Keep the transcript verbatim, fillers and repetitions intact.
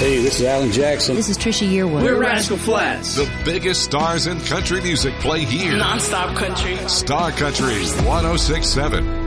Hey, this is Alan Jackson. This is Trisha Yearwood. We're Rascal Flatts. The biggest stars in country music play here. Non-stop country. Star Country one oh six point seven.